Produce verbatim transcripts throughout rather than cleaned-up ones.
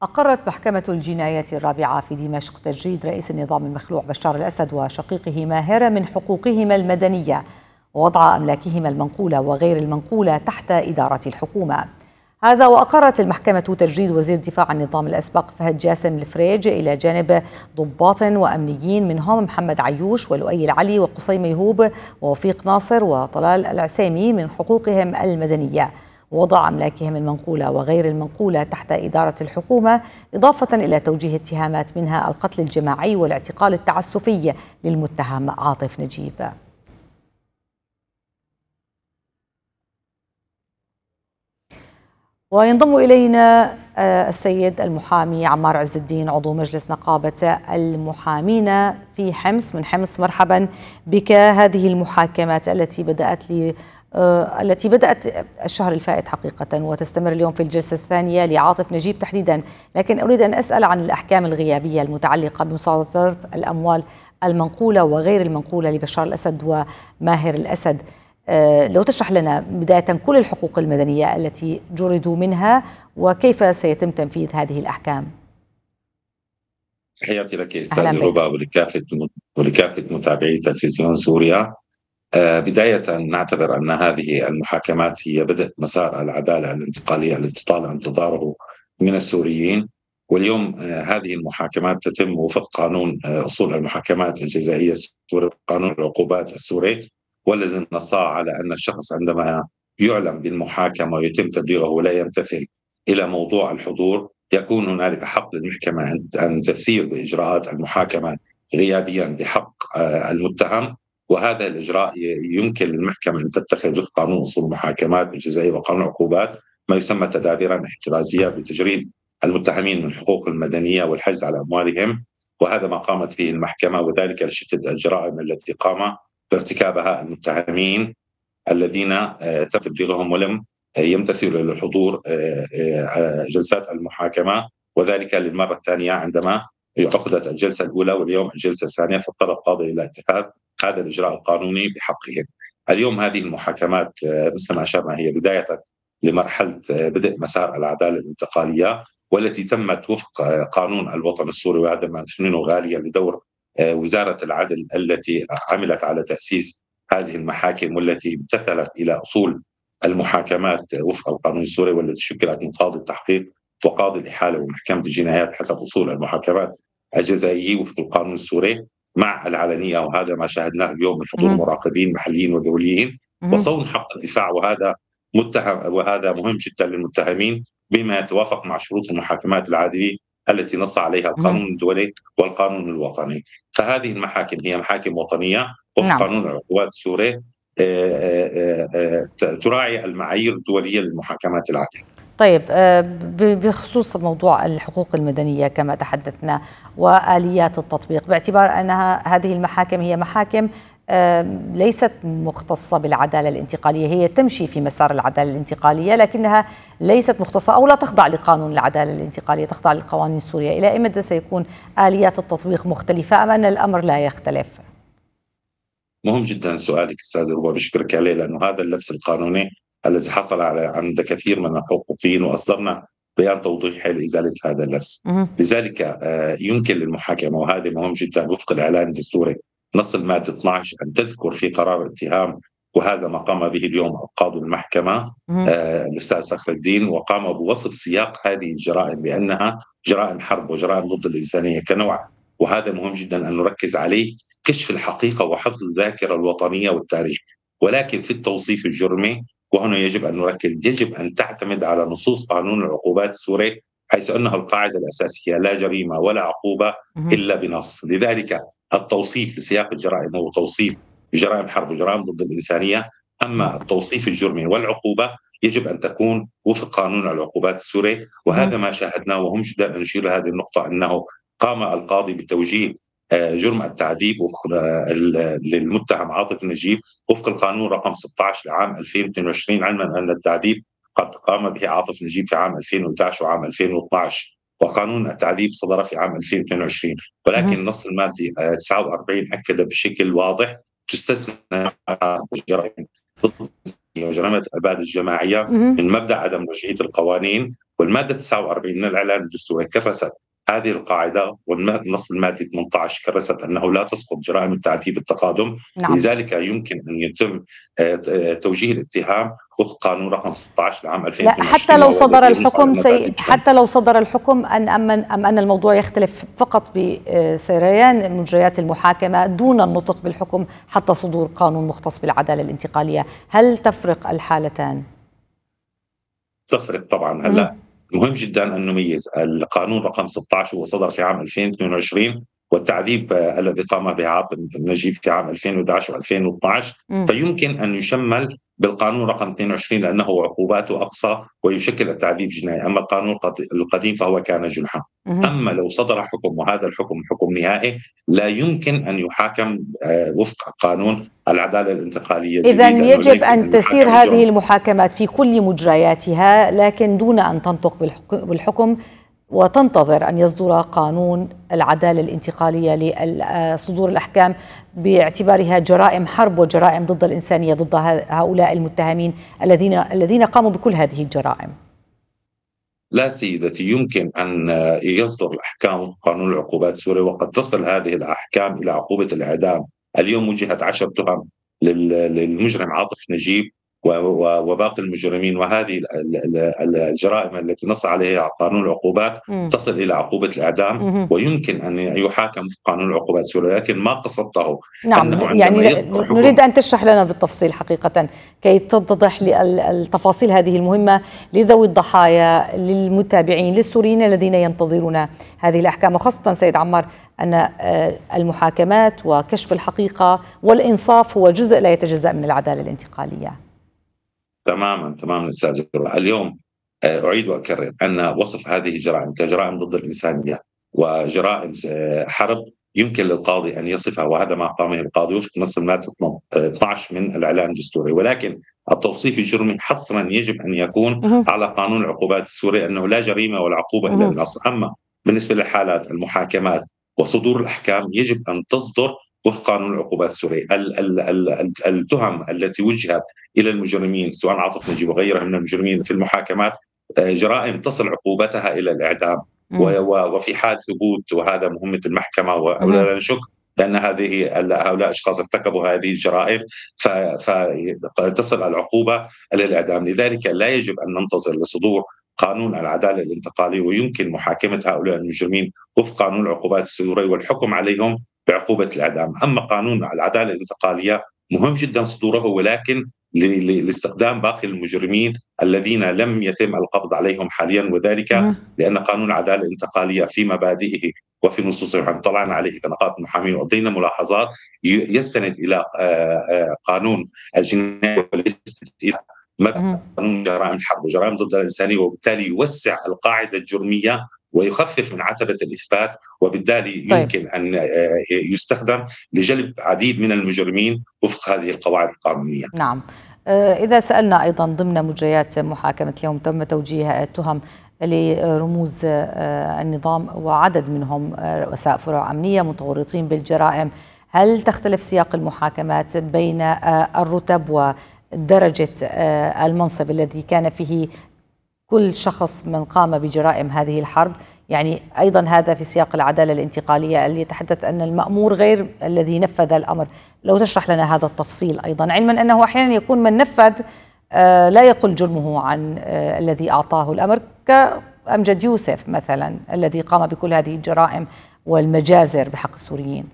أقرت محكمة الجنايات الرابعة في دمشق تجريد رئيس النظام المخلوع بشار الأسد وشقيقه ماهر من حقوقهما المدنية ووضع أملاكهما المنقولة وغير المنقولة تحت إدارة الحكومة. هذا وأقرت المحكمة تجريد وزير دفاع النظام الأسبق فهد جاسم الفريج إلى جانب ضباط وأمنيين منهم محمد عيوش ولؤي العلي وقصي ميهوب ووفيق ناصر وطلال العسيمي من حقوقهم المدنية ووضع أملاكهم المنقولة وغير المنقولة تحت إدارة الحكومة، إضافة إلى توجيه اتهامات منها القتل الجماعي والاعتقال التعسفي للمتهم عاطف نجيب. وينضم إلينا السيد المحامي عمار عز الدين عضو مجلس نقابة المحامين في حمص من حمص. مرحبا بك. هذه المحاكمات التي بدأت لي التي بدأت الشهر الفائت حقيقة وتستمر اليوم في الجلسة الثانية لعاطف نجيب تحديدا، لكن أريد أن أسأل عن الأحكام الغيابية المتعلقة بمصادرة الأموال المنقولة وغير المنقولة لبشار الأسد وماهر الأسد. لو تشرح لنا بداية كل الحقوق المدنية التي جردوا منها وكيف سيتم تنفيذ هذه الأحكام. تحياتي لك أستاذ ربا ولكافة ولكافة متابعي تلفزيون سوريا. بداية نعتبر أن هذه المحاكمات هي بدء مسار العدالة الانتقالية التي طال انتظاره من السوريين، واليوم هذه المحاكمات تتم وفق قانون أصول المحاكمات الجزائية السوري، قانون العقوبات السوري، والذي نص على أن الشخص عندما يعلم بالمحاكمة ويتم تبليغه ولا يمتثل إلى موضوع الحضور يكون هنالك حق للمحكمة أن تسير بإجراءات المحاكمة غيابيا بحق المتهم، وهذا الإجراء يمكن للمحكمة أن تتخذ وفق قانون أصول المحاكمات الجزائية وقانون العقوبات ما يسمى تدابيرا احترازية بتجريد المتهمين من حقوق المدنية والحجز على أموالهم، وهذا ما قامت به المحكمة، وذلك لشدة الجرائم التي قام بارتكابها المتهمين الذين تم تبليغهم ولم يمتثلوا لحضور جلسات المحاكمة، وذلك للمرة الثانية عندما عقدت الجلسة الأولى واليوم الجلسة الثانية، فاضطر القاضي إلى اتخاذ هذا الإجراء القانوني بحقهم. اليوم هذه المحاكمات مثل ما أشرنا هي بداية لمرحلة بدء مسار العدالة الانتقالية، والتي تمت وفق قانون الوطن السوري، وهذا ما نثمنه غاليا لدور وزارة العدل التي عملت على تأسيس هذه المحاكم والتي امتثلت إلى أصول المحاكمات وفق القانون السوري، والتي شكلت من قاضي التحقيق وقاضي الإحالة ومحكمة الجنايات حسب أصول المحاكمات الجزائية وفق القانون السوري مع العلنية، وهذا ما شاهدناه اليوم من حضور مراقبين محليين ودوليين وصون حق الدفاع، وهذا متهم وهذا مهم جدا للمتهمين بما يتوافق مع شروط المحاكمات العادية التي نص عليها القانون الدولي والقانون الوطني. فهذه المحاكم هي محاكم وطنية وفق نعم. قانون العقوبات السوري تراعي المعايير الدولية للمحاكمات العادية. طيب، بخصوص موضوع الحقوق المدنية كما تحدثنا وآليات التطبيق، باعتبار أنها هذه المحاكم هي محاكم ليست مختصة بالعدالة الانتقالية، هي تمشي في مسار العدالة الانتقالية لكنها ليست مختصة أو لا تخضع لقانون العدالة الانتقالية، تخضع للقوانين السورية. إلى أي مدى سيكون آليات التطبيق مختلفة أم أن الأمر لا يختلف؟ مهم جدا سؤالك أستاذ ربا، بشكرك عليه، لأنه هذا اللبس القانوني الذي حصل على عند كثير من الحقوقيين، وأصدرنا بيان توضيحي لإزالة هذا اللبس. لذلك يمكن للمحاكمة، وهذا مهم جدا وفق الإعلان الدستوري نص المادة اثني عشر، أن تذكر في قرار الاتهام، وهذا ما قام به اليوم قاضي المحكمة آه الأستاذ فخر الدين، وقام بوصف سياق هذه الجرائم بأنها جرائم حرب وجرائم ضد الإنسانية كنوع، وهذا مهم جدا أن نركز عليه، كشف الحقيقة وحفظ الذاكرة الوطنية والتاريخ. ولكن في التوصيف الجرمي، وهنا يجب أن نركز، يجب أن تعتمد على نصوص قانون العقوبات السوري، حيث أنها القاعدة الأساسية: لا جريمة ولا عقوبة إلا بنص. لذلك التوصيف لسياق الجرائم هو توصيف جرائم حرب وجرائم ضد الإنسانية، أما التوصيف الجرمي والعقوبة يجب أن تكون وفق قانون العقوبات السوري، وهذا ما شاهدناه. وهم جدا أن نشير لهذه النقطة، أنه قام القاضي بتوجيه جرم التعذيب للمتهم عاطف نجيب وفق القانون رقم ستة عشر لعام ألفين واثنين وعشرين، علما أن التعذيب قد قام به عاطف نجيب في عام ألفين وإحدى عشر وعام ألفين واثني عشر، وقانون التعذيب صدر في عام ألفين واثنين وعشرين، ولكن النص المادي تسعة وأربعين أكد بشكل واضح تستثنى جرائم ضد وجريمة الإبادة الجماعية من مبدأ عدم رجعية القوانين، والمادة تسعة وأربعين من الإعلان الدستوري كرست هذه القاعدة، والنص المادي ثمانية عشر كرست أنه لا تسقط جرائم التعذيب بالتقادم. نعم. لذلك يمكن أن يتم توجيه الاتهام وفق قانون رقم ستة عشر لعام ألفين لا، واثنين وعشرين. حتى لو صدر الحكم سي... حتى لو صدر الحكم أن أم أم أن الموضوع يختلف فقط بسريان مجريات المحاكمة دون النطق بالحكم حتى صدور قانون مختص بالعدالة الانتقالية. هل تفرق الحالتان؟ تفرق طبعا. هلا مهم جدا أن نميز القانون رقم ستة عشر وصدر في عام ألفين واثنين وعشرين، والتعذيب الذي قام به عاطف نجيب في عام ألفين وأحد عشر و2012 فيمكن أن يشمل بالقانون رقم اثنين وعشرين لأنه عقوباته أقصى ويشكل التعذيب جنائي، أما القانون القديم فهو كان جنحا. أما لو صدر حكم وهذا الحكم حكم نهائي لا يمكن أن يحاكم وفق قانون العدالة الانتقالية. إذن يجب أن تسير هذه المحاكمات في كل مجرياتها لكن دون أن تنطق بالحكم وتنتظر أن يصدر قانون العدالة الانتقالية لصدور الأحكام باعتبارها جرائم حرب وجرائم ضد الإنسانية ضد هؤلاء المتهمين الذين الذين قاموا بكل هذه الجرائم. لا سيدتي، يمكن أن يصدر الأحكام قانون العقوبات السوري وقد تصل هذه الأحكام إلى عقوبة الإعدام. اليوم وجهت عشر تهم للمجرم عاطف نجيب وباقي المجرمين، وهذه الجرائم التي نص عليها قانون العقوبات تصل إلى عقوبة الإعدام، ويمكن أن يحاكم في قانون العقوبات السوري. لكن ما قصدته نعم أنه يعني نريد أن تشرح لنا بالتفصيل حقيقة كي تتضح التفاصيل هذه المهمة لذوي الضحايا، للمتابعين، للسوريين الذين ينتظرون هذه الأحكام، وخاصة سيد عمار أن المحاكمات وكشف الحقيقة والإنصاف هو جزء لا يتجزأ من العدالة الانتقالية. تماما تماما استاذ. اليوم اعيد واكرر ان وصف هذه الجرائم كجرائم ضد الانسانيه وجرائم حرب يمكن للقاضي ان يصفها، وهذا ما قام به القاضي وفق نص الماده اثني عشر من الاعلان الدستوري. ولكن التوصيف الجرمي حصرا يجب ان يكون على قانون العقوبات السوري، انه لا جريمه ولا عقوبه الا بالنص. اما بالنسبه للحالات المحاكمات وصدور الاحكام يجب ان تصدر وفق قانون العقوبات السوري. التهم التي وجهت الى المجرمين سواء عاطف نجيب وغيرها من المجرمين في المحاكمات جرائم تصل عقوبتها الى الاعدام، وفي حال ثبوت، وهذا مهمه المحكمه ولا نشك بان هذه هؤلاء الاشخاص ارتكبوا هذه الجرائم فتصل العقوبه الى الاعدام. لذلك لا يجب ان ننتظر لصدور قانون العداله الانتقالي، ويمكن محاكمه هؤلاء المجرمين وفق قانون العقوبات السوري والحكم عليهم بعقوبة الإعدام. أما قانون العدالة الانتقالية مهم جدا صدوره، ولكن لاستخدام باقي المجرمين الذين لم يتم القبض عليهم حاليا، وذلك لأن قانون العدالة الانتقالية في مبادئه وفي نصوصه طلعنا عليه كنقاط المحامين وأعطينا ملاحظات يستند إلى قانون الجناية ويستند إلى قانون جرائم الحرب وجرائم ضد الإنسانية، وبالتالي يوسع القاعدة الجرمية ويخفف من عتبة الإثبات، وبالتالي يمكن طيب. أن يستخدم لجلب عديد من المجرمين وفق هذه القواعد القانونية. نعم. إذا سألنا أيضا ضمن مجريات محاكمة اليوم تم توجيه التهم لرموز النظام وعدد منهم رؤساء فروع أمنية متورطين بالجرائم، هل تختلف سياق المحاكمات بين الرتب ودرجة المنصب الذي كان فيه كل شخص من قام بجرائم هذه الحرب؟ يعني أيضا هذا في سياق العدالة الانتقالية اللي يتحدث أن المأمور غير الذي نفذ الأمر. لو تشرح لنا هذا التفصيل أيضا، علما أنه أحيانا يكون من نفذ لا يقل جرمه عن الذي أعطاه الأمر، كأمجد يوسف مثلا الذي قام بكل هذه الجرائم والمجازر بحق السوريين.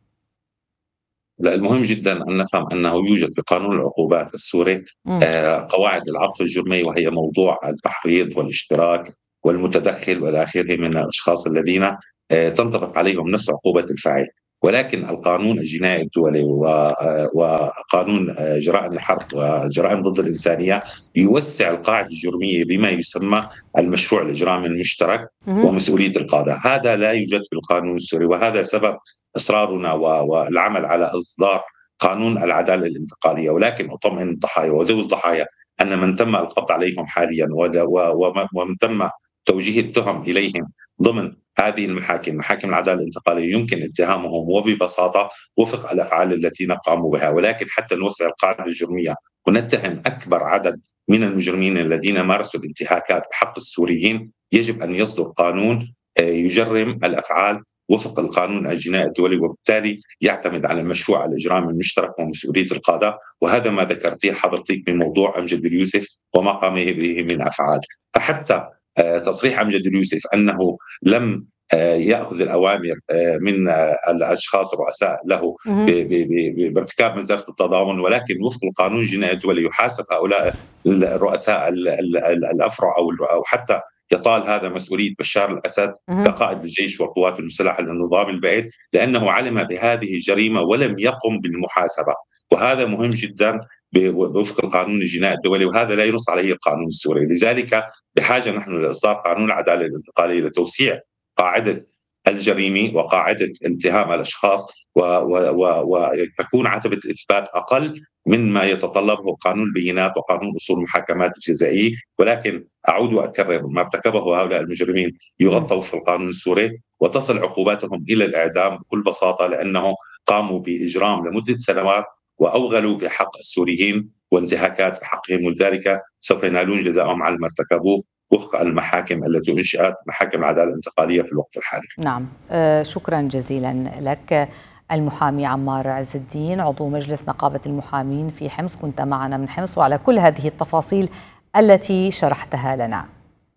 لا، المهم جدا أن نفهم أنه يوجد بقانون العقوبات السوري آه قواعد العقد الجرمي، وهي موضوع التحريض والاشتراك والمتدخل والى اخره من الاشخاص الذين آه تنطبق عليهم نفس عقوبة الفاعل. ولكن القانون الجنائي الدولي وقانون جرائم الحرب وجرائم ضد الإنسانية يوسع القاعدة الجرمية بما يسمى المشروع الإجرامي المشترك ومسؤولية القادة. هذا لا يوجد في القانون السوري، وهذا سبب إصرارنا والعمل على إصدار قانون العدالة الانتقالية. ولكن أطمئن الضحايا وذوي الضحايا أن من تم القبض عليهم حاليا ومن تم توجيه التهم إليهم ضمن هذه المحاكم محاكم العدالة الانتقالية يمكن اتهامهم وببساطة وفق الأفعال التي قاموا بها. ولكن حتى نوسع القاعدة الجرمية ونتهم أكبر عدد من المجرمين الذين مارسوا الانتهاكات بحق السوريين، يجب أن يصدر قانون يجرم الأفعال وفق القانون الجنائي الدولي، وبالتالي يعتمد على مشروع الإجرام المشترك ومسؤولية القادة. وهذا ما ذكرتيه حضرتك من موضوع أمجد اليوسف وما قام به من أفعال. فحتى تصريح أمجد اليوسف أنه لم يأخذ الأوامر من الأشخاص الرؤساء له بارتكاب مسألة التضامن، ولكن وفق القانون الجنائي الدولي يحاسب هؤلاء الرؤساء الأفرع أو حتى يطال هذا مسؤولية بشار الأسد كقائد الجيش والقوات المسلحة للنظام البعيد، لأنه علم بهذه الجريمة ولم يقم بالمحاسبة. وهذا مهم جدا وفق القانون الجنائي الدولي، وهذا لا ينص عليه القانون السوري. لذلك بحاجة نحن لإصدار قانون العدالة الانتقالية لتوسيع قاعدة الجريمة وقاعدة اتهام الأشخاص، وتكون عتبة الإثبات أقل من ما يتطلبه قانون البينات وقانون أصول المحاكمات الجزائية. ولكن أعود وأكرر، ما ارتكبه هؤلاء المجرمين يغطوا في القانون السوري وتصل عقوباتهم إلى الإعدام بكل بساطة، لأنه قاموا بإجرام لمدة سنوات وأوغلوا بحق السوريين وانتهاكات بحقهم، ولذلك سوف ينالون جزاءهم على ما ارتكبوه وفق المحاكم التي أنشئت، محاكم العدالة الانتقالية في الوقت الحالي. نعم، آه شكرا جزيلا لك المحامي عمار عز الدين، عضو مجلس نقابة المحامين في حمص، كنت معنا من حمص، وعلى كل هذه التفاصيل التي شرحتها لنا.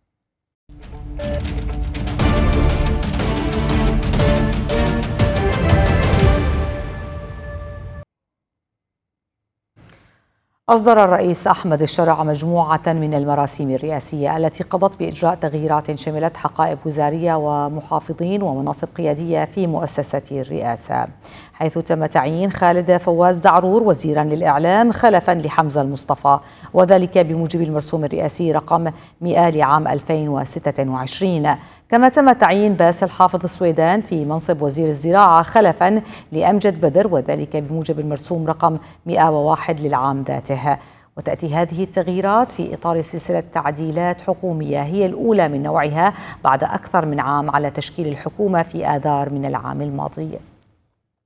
أصدر الرئيس أحمد الشرع مجموعة من المراسيم الرئاسية التي قضت بإجراء تغييرات شملت حقائب وزارية ومحافظين ومناصب قيادية في مؤسسة الرئاسة، حيث تم تعيين خالد فواز زعرور وزيرا للإعلام خلفا لحمزة المصطفى، وذلك بموجب المرسوم الرئاسي رقم مئة لعام ألفين وستة وعشرين. كما تم تعيين باسل حافظ السويدان في منصب وزير الزراعة خلفا لأمجد بدر، وذلك بموجب المرسوم رقم مئة وواحد للعام ذاته. وتأتي هذه التغييرات في إطار سلسلة تعديلات حكومية هي الأولى من نوعها بعد أكثر من عام على تشكيل الحكومة في آذار من العام الماضي.